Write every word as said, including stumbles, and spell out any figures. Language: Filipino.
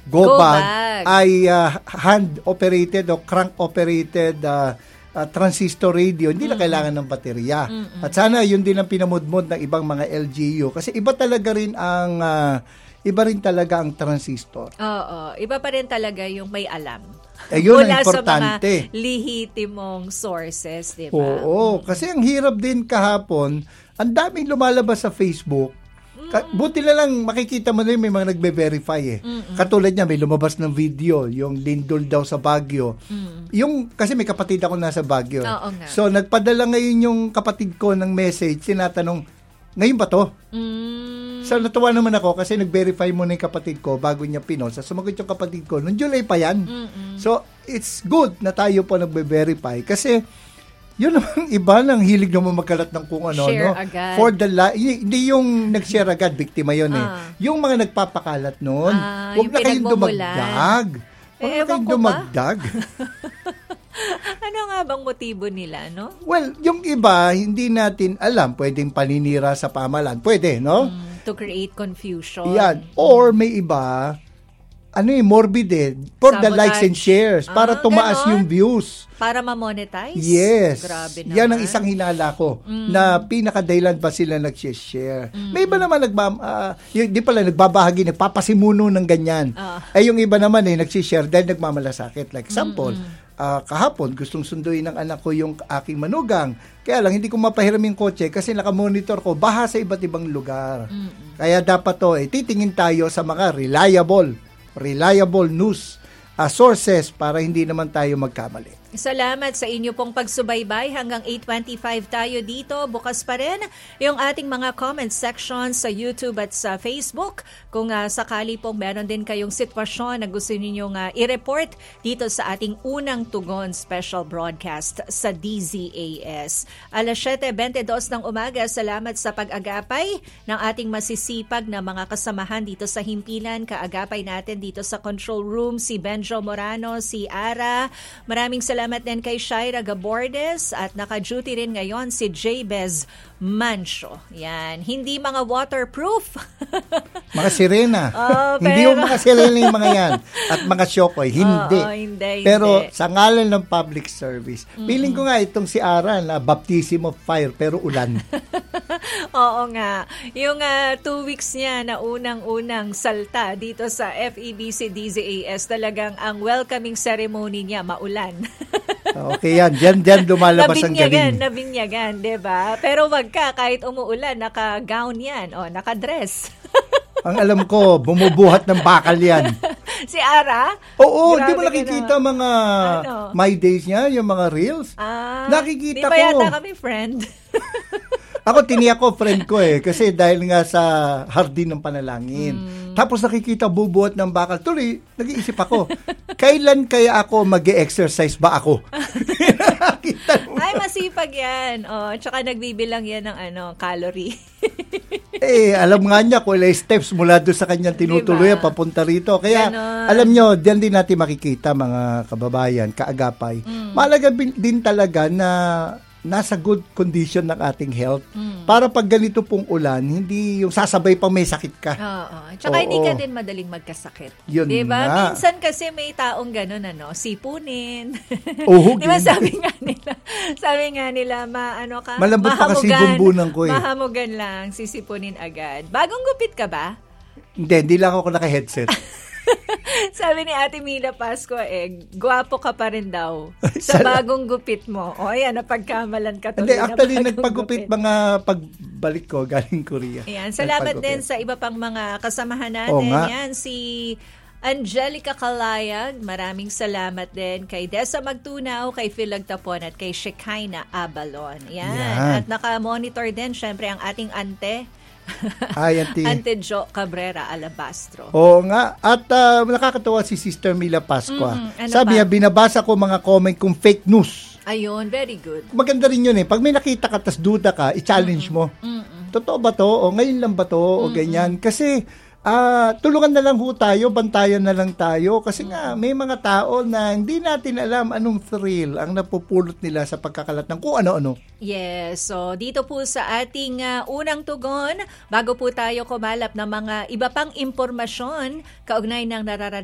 go, Go bag, bag. ay uh, hand-operated o crank-operated uh, uh, transistor radio. Hindi mm-hmm. na kailangan ng baterya. Mm-hmm. At sana yun din ang pinamudmod ng ibang mga L G U. Kasi iba talaga rin ang... Uh, iba rin talaga ang transistor. Oo. Iba pa rin talaga yung may alam. Eh, yun Mula ang importante. sa mga lihitimong sources, di ba? Oo. Mm-hmm. Kasi ang hirap din kahapon, ang daming lumalabas sa Facebook. Ka- buti na lang makikita mo na yun, may mga nagbe-verify eh. Mm-mm. Katulad niya, may lumabas ng video, yung lindol daw sa Baguio. Mm. Yung, kasi may kapatid ako nasa Baguio. Oo nga. So, nagpadala ngayon yung kapatid ko ng message, sinatanong, ngayon ba to? Mm. So, natuwa naman ako kasi nag-verify muna yung kapatid ko bago niya pinost. So, sumagot yung kapatid ko, noong July pa yan. Mm-mm. So, it's good na tayo po nagbe-verify kasi yun naman iba nang hilig naman magkalat ng kung ano. Share no? agad. For the li- hindi yung nag-share agad, biktima yun eh. Ah. Yung mga nagpapakalat noon, Ah, huwag yung na kayong pinagmumulan. dumagdag. Huwag Eh, na ewan kayong ko ba? dumagdag. Ano nga bang motibo nila, no? Well, yung iba, hindi natin alam. Pwedeng paninira sa pamalan. Pwede, no? Mm, to create confusion. Yan. Or may iba, ano eh, morbid eh, for the Sabotage. likes and shares, para Ah, tumaas ganon? yung views. Para ma-monetize? Yes. Grabe naman. Yan ang isang hinala ko, mm. na pinakadailan pa sila nag-share. Mm. May iba naman, nagba, uh, yung, di pala, nagbabahagi, nagpapasimuno ng ganyan. Ah. Ay yung iba naman eh, nag-share dahil nagmamalasakit. Like example, mm. uh, kahapon, gustong sunduin ng anak ko yung aking manugang. Kaya lang, hindi ko mapahiram yung kotse kasi nakamonitor ko, baha sa iba't ibang lugar. Mm. Kaya dapat to, eh, titingin tayo sa mga reliable reliable news uh, sources para hindi naman tayo magkamali. Salamat sa inyo pong pagsubaybay. Hanggang eight twenty-five tayo dito. Bukas pa rin yung ating mga comment section sa YouTube at sa Facebook. Kung uh, sakali pong meron din kayong sitwasyon na gusto ninyong uh, i-report dito sa ating unang tugon special broadcast sa D Z A S. alas siyete bentidós ng umaga, salamat sa pag-agapay ng ating masisipag na mga kasamahan dito sa himpilan. Kaagapay natin dito sa control room si Benjo Morano, si Ara. Maraming salamat Salamat din kay Shaira Gabordes at naka-duty rin ngayon si Jabez Mancho. Yan. Hindi mga waterproof. Mga sirena. Oh, hindi pero... yung mga sirena yung mga yan. At mga syokoy. Hindi. Oh, oh, hindi. Pero hindi. sa ngalan ng public service. Mm-hmm. Feeling ko nga itong si Ara na baptism of fire pero ulan. Oo nga. Yung uh, two weeks niya na unang-unang salta dito sa F E B C D Z A S, talagang ang welcoming ceremony niya maulan. Okay yan. Diyan, diyan lumalabas ang galing. Nabinyagan, diba? Pero wag ka, kahit umuulan, naka-gown yan. O, naka-dress. Ang alam ko, bumubuhat ng bakal yan. Si Ara? Oo, di Grabe mo nakikita ka na. mga Ano? my days niya, yung mga reels? Ah, nakikita di ba ko. yata kami friend? Ako, tiniyak ko, friend ko eh. Kasi dahil nga sa hardin ng panalangin. Mm. Tapos nakikita bubuhat ng bakal. Tuloy, nag-iisip ako, kailan kaya ako mag-e-exercise ba ako? Ay, masipag yan. Oh, tsaka nagbibilang yan ng ano, calorie. Eh, alam nga niya kung ilang steps mula doon sa kanyang tinutuloy diba? Papunta rito. Kaya, ganon. Alam nyo, diyan din natin makikita mga kababayan, kaagapay. Mm. Mahalaga din talaga na nasa good condition ng ating health. Mm. Para pag ganito pong ulan, hindi yung sasabay pang may sakit ka. Oo. Tsaka Oo. Hindi ka din madaling magkasakit. Yun diba? nga. Minsan kasi may taong gano'n, ano, sipunin. Uhugin. Diba sabi nga nila, sabi nga nila, ma, ano ka, malambot pa kasi bumbunan ko eh. Mahamugan lang, sisipunin agad. Bagong gupit ka ba? Hindi, hindi lang ako naka-headset. Sabi ni Ate Mila Pasco, eh, gwapo ka pa rin daw sa bagong gupit mo. O, ayan, napagkamalan ka tuloy. Hindi, actually, nagpagupit mga pagbalik ko galing Korea. Ayan, salamat din sa iba pang mga kasamahan natin. Yan, si Angelica Calayag, maraming salamat din kay Desa Magtunaw, kay Phil Lagtapon at kay Shekinah Abalon. Yan. Yan. At naka-monitor din, syempre, ang ating ante, Ay, Ante. Ante Jo Cabrera Alabastro. Oo nga. At uh, nakakatawa si Sister Mila Pascua. Mm-hmm. Ano Sabi niya, binabasa ko mga comment kung fake news. Ayun, very good. Maganda rin yun eh. Pag may nakita ka, tas duda ka, i-challenge mo. Mm-hmm. Totoo ba to? O ngayon lang ba to? O mm-hmm. ganyan. Kasi, Ah, uh, tulungan na lang ho tayo, bantayan na lang tayo kasi nga may mga tao na hindi natin alam anong thrill ang napupulot nila sa pagkakalat ng kung ano-ano. Yes, so dito po sa ating uh, unang tugon, bago po tayo kumalap ng mga iba pang impormasyon kaugnay ng nararanasan